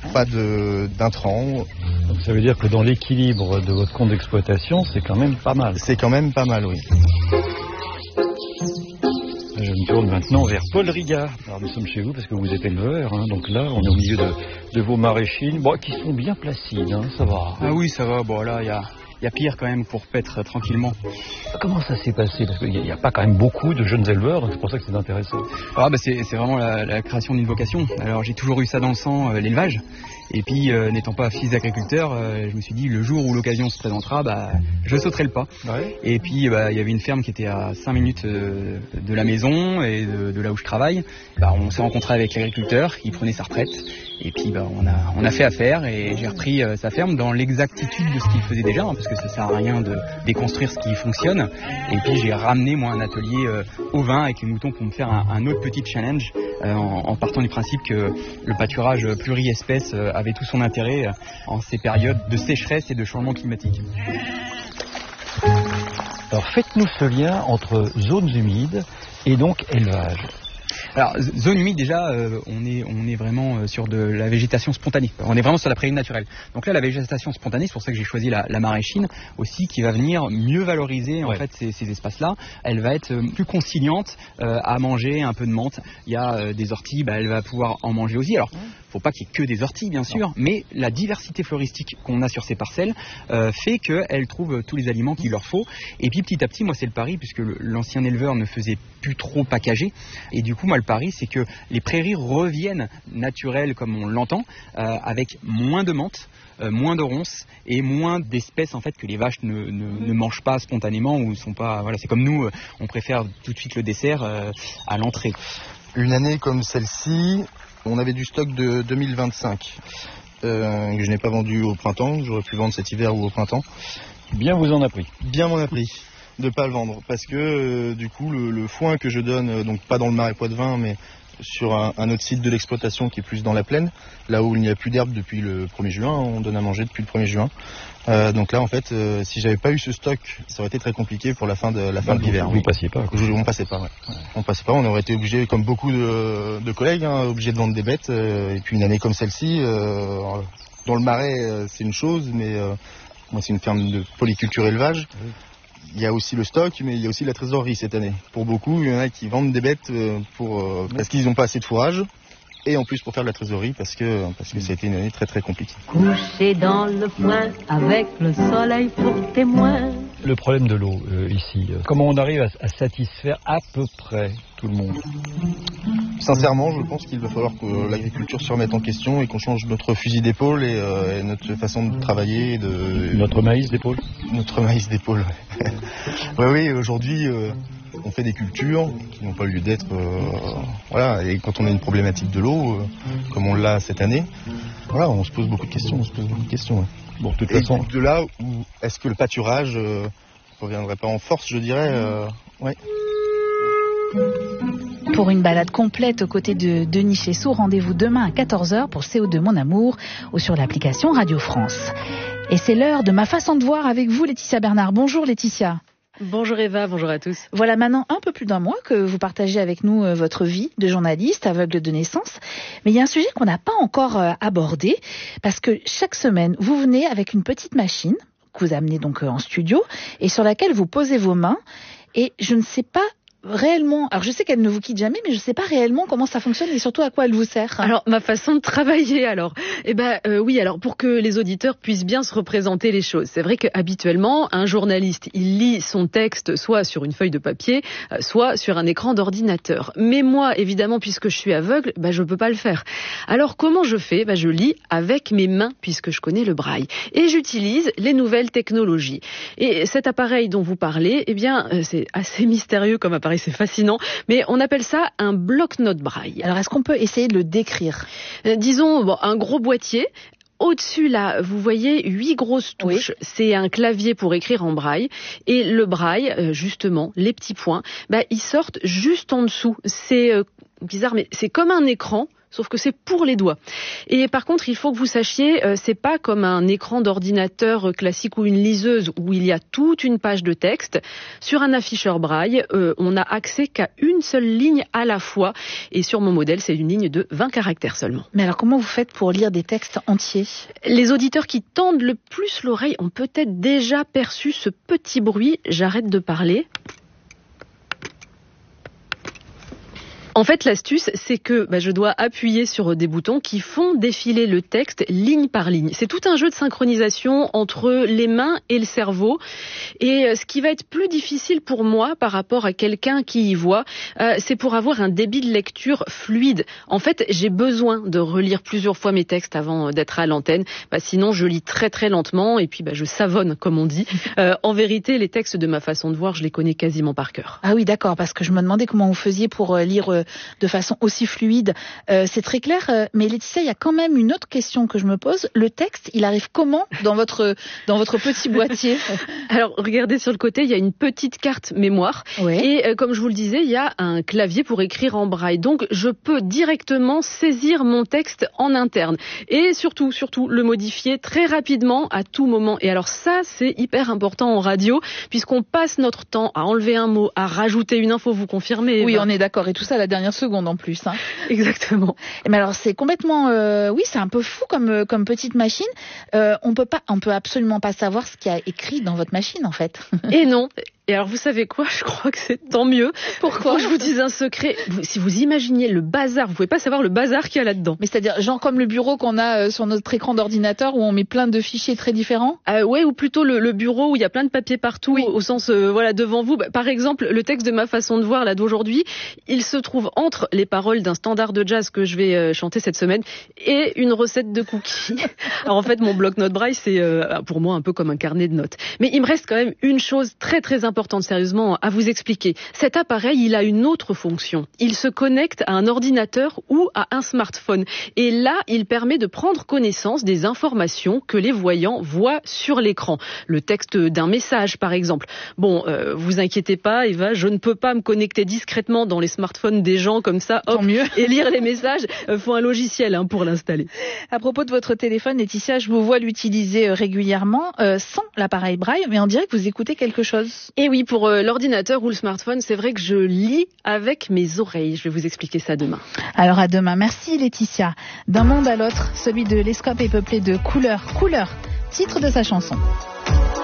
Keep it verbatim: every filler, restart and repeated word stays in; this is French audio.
pas de, d'intrants. Donc ça veut dire que dans l'équilibre de votre compte d'exploitation, c'est quand même pas mal. C'est quand même pas mal, oui. Je me tourne maintenant vers Paul Riga. Alors nous sommes chez vous parce que vous êtes éleveur, hein, donc là on est au milieu de, de vos maraîchines, bon, qui sont bien placides, hein, ça va. Ah oui, ça va, bon là il y a, y a pire quand même pour paître tranquillement. Comment ça s'est passé? Parce qu'il n'y a, a pas quand même beaucoup de jeunes éleveurs, donc c'est pour ça que c'est intéressant. Ah bah c'est, c'est vraiment la, la création d'une vocation. Alors j'ai toujours eu ça dans le sang, euh, l'élevage. Et puis, euh, n'étant pas fils d'agriculteur, euh, je me suis dit, le jour où l'occasion se présentera, bah, je sauterai le pas. Ouais. Et puis, bah, il y avait une ferme qui était à cinq minutes euh, de la maison et de, de là où je travaille. Bah, on s'est rencontré avec l'agriculteur, il prenait sa retraite. Et puis, bah, on a, on a fait affaire et j'ai repris euh, sa ferme dans l'exactitude de ce qu'il faisait déjà, hein, parce que ça sert à rien de déconstruire ce qui fonctionne. Et puis, j'ai ramené, moi, un atelier euh, au vin avec les moutons pour me faire un, un autre petit challenge euh, en, en partant du principe que le pâturage pluriespèce euh, avait tout son intérêt en ces périodes de sécheresse et de changement climatique. Alors faites-nous ce lien entre zones humides et donc élevage. Alors, zone humide, déjà, euh, on est on est vraiment euh, sur de la végétation spontanée. On est vraiment sur la prairie naturelle. Donc là, la végétation spontanée, c'est pour ça que j'ai choisi la, la maraîchine aussi, qui va venir mieux valoriser en ouais. fait ces, ces espaces-là. Elle va être euh, plus conciliante euh, à manger un peu de menthe. Il y a euh, des orties, bah, elle va pouvoir en manger aussi. Alors, faut pas qu'il y ait que des orties, bien sûr, non. mais la diversité floristique qu'on a sur ces parcelles euh, fait qu'elle trouve tous les aliments qu'il leur faut. Et puis petit à petit, moi, c'est le pari, puisque le, l'ancien éleveur ne faisait plus trop packager. Et du coup, moi, le pari, c'est que les prairies reviennent naturelles comme on l'entend, euh, avec moins de menthe, euh, moins de ronces et moins d'espèces en fait que les vaches ne, ne, ne mangent pas spontanément ou sont pas. Voilà, c'est comme nous, euh, on préfère tout de suite le dessert euh, à l'entrée. Une année comme celle-ci, on avait du stock de deux mille vingt-cinq euh, que je n'ai pas vendu au printemps. J'aurais pu vendre cet hiver ou au printemps. Bien vous en a pris. Bien m'en a pris de pas le vendre parce que euh, du coup le, le foin que je donne, euh, donc pas dans le Marais Poitevin mais sur un, un autre site de l'exploitation qui est plus dans la plaine, là où il n'y a plus d'herbe depuis le premier juin, on donne à manger depuis le premier juin. Euh, donc là en fait, euh, si j'avais pas eu ce stock, ça aurait été très compliqué pour la fin de la fin bah, de l'hiver. Vous, oui. vous passiez pas. Je, on passait pas, ouais. ouais. On passait pas, on aurait été obligé, comme beaucoup de, de collègues, hein, obligé de vendre des bêtes. Euh, et puis une année comme celle-ci, euh, dans le Marais, euh, c'est une chose, mais euh, moi c'est une ferme de polyculture élevage. Oui. Il y a aussi le stock, mais il y a aussi la trésorerie cette année. Pour beaucoup, il y en a qui vendent des bêtes pour, euh, parce qu'ils n'ont pas assez de fourrage. Et en plus pour faire de la trésorerie parce que, parce que ça a été une année très très compliquée. Couché dans le foin avec le soleil pour témoin. Le problème de l'eau euh, ici, euh, comment on arrive à, à satisfaire à peu près tout le monde? Sincèrement, je pense qu'il va falloir que l'agriculture se remette en question et qu'on change notre fusil d'épaule et, euh, et notre façon de travailler. De... Notre maïs d'épaule Notre maïs d'épaule, oui. oui, oui, aujourd'hui... Euh... on fait des cultures qui n'ont pas lieu d'être, euh, voilà. Et quand on a une problématique de l'eau, euh, comme on l'a cette année, voilà, on se pose beaucoup de questions. On se pose beaucoup de questions. Ouais. Bon, de toute et façon, de là où est-ce que le pâturage euh, reviendrait pas en force, je dirais, euh, ouais. Pour une balade complète aux côtés de Denis Chessou, rendez-vous demain à quatorze heures pour C O deux Mon Amour ou sur l'application Radio France. Et c'est l'heure de ma façon de voir avec vous, Laetitia Bernard. Bonjour Laetitia. Bonjour Eva, bonjour à tous. Voilà maintenant un peu plus d'un mois que vous partagez avec nous euh, votre vie de journaliste aveugle de naissance. Mais il y a un sujet qu'on n'a pas encore euh, abordé parce que chaque semaine, vous venez avec une petite machine que vous amenez donc euh, en studio et sur laquelle vous posez vos mains. Et je ne sais pas réellement, alors je sais qu'elle ne vous quitte jamais, mais je ne sais pas réellement comment ça fonctionne et surtout à quoi elle vous sert. Alors ma façon de travailler, alors, eh ben euh, oui, alors pour que les auditeurs puissent bien se représenter les choses. C'est vrai que habituellement, un journaliste, il lit son texte soit sur une feuille de papier, euh, soit sur un écran d'ordinateur. Mais moi, évidemment, puisque je suis aveugle, ben je peux pas le faire. Alors comment je fais? Ben je lis avec mes mains puisque je connais le braille et j'utilise les nouvelles technologies. Et cet appareil dont vous parlez, eh bien, euh, c'est assez mystérieux comme appareil. C'est fascinant, mais on appelle ça un bloc-notes braille. Alors, est-ce qu'on peut essayer de le décrire? euh, Disons, bon, un gros boîtier. Au-dessus, là, vous voyez huit grosses touches. Oui. C'est un clavier pour écrire en braille. Et le braille, euh, justement, les petits points, bah, ils sortent juste en dessous. C'est euh, bizarre, mais c'est comme un écran, sauf que c'est pour les doigts. Et par contre, il faut que vous sachiez, euh, c'est pas comme un écran d'ordinateur classique ou une liseuse où il y a toute une page de texte. Sur un afficheur braille, euh, on n'a accès qu'à une seule ligne à la fois. Et sur mon modèle, c'est une ligne de vingt caractères seulement. Mais alors comment vous faites pour lire des textes entiers ? Les auditeurs qui tendent le plus l'oreille ont peut-être déjà perçu ce petit bruit. J'arrête de parler. En fait, l'astuce, c'est que bah, je dois appuyer sur des boutons qui font défiler le texte ligne par ligne. C'est tout un jeu de synchronisation entre les mains et le cerveau. Et ce qui va être plus difficile pour moi par rapport à quelqu'un qui y voit, euh, c'est pour avoir un débit de lecture fluide. En fait, j'ai besoin de relire plusieurs fois mes textes avant d'être à l'antenne. Bah, sinon, je lis très très lentement et puis bah, je savonne, comme on dit. Euh, en vérité, les textes de ma façon de voir, je les connais quasiment par cœur. Ah oui, d'accord, parce que je me demandais comment vous faisiez pour euh, lire... Euh, de façon aussi fluide. Euh, c'est très clair, euh, mais Laetitia, il y a quand même une autre question que je me pose. Le texte, il arrive comment dans votre, dans votre petit boîtier ? Alors, regardez sur le côté, il y a une petite carte mémoire. Ouais. Et euh, comme je vous le disais, il y a un clavier pour écrire en braille. Donc, je peux directement saisir mon texte en interne. Et surtout, surtout, le modifier très rapidement à tout moment. Et alors ça, c'est hyper important en radio, puisqu'on passe notre temps à enlever un mot, à rajouter une info, vous confirmez ? Oui, ben... on est d'accord. Et tout ça à la dernière seconde en plus. Hein. Exactement. Mais alors c'est complètement, euh, oui, c'est un peu fou comme comme petite machine. Euh, on peut pas, on peut absolument pas savoir ce qu'il y a écrit dans votre machine en fait. Et non. Et alors, vous savez quoi ? Je crois que c'est tant mieux. Pourquoi ? Quand je vous dis un secret, vous, si vous imaginez le bazar, vous pouvez pas savoir le bazar qu'il y a là-dedans. Mais c'est-à-dire, genre comme le bureau qu'on a euh, sur notre écran d'ordinateur où on met plein de fichiers très différents ? euh, Ouais, ou plutôt le, le bureau où il y a plein de papiers partout, oui. Au sens, euh, voilà, devant vous. Bah, par exemple, le texte de ma façon de voir, là, d'aujourd'hui, il se trouve entre les paroles d'un standard de jazz que je vais euh, chanter cette semaine et une recette de cookies. Alors, en fait, mon bloc-notes braille, c'est euh, pour moi un peu comme un carnet de notes. Mais il me reste quand même une chose très, très importante, sérieusement, à vous expliquer. Cet appareil, il a une autre fonction. Il se connecte à un ordinateur ou à un smartphone. Et là, il permet de prendre connaissance des informations que les voyants voient sur l'écran. Le texte d'un message, par exemple. Bon, euh, vous inquiétez pas, Eva, je ne peux pas me connecter discrètement dans les smartphones des gens comme ça, hop, mieux. et lire les messages. Il euh, faut un logiciel hein, pour l'installer. À propos de votre téléphone, Laetitia, je vous vois l'utiliser régulièrement euh, sans l'appareil braille, mais on dirait que vous écoutez quelque chose. Et oui, pour euh, l'ordinateur ou le smartphone, c'est vrai que je lis avec mes oreilles. Je vais vous expliquer ça demain. Alors à demain. Merci Laetitia. D'un monde à l'autre, celui de l'Escope est peuplé de couleurs. Couleurs, titre de sa chanson.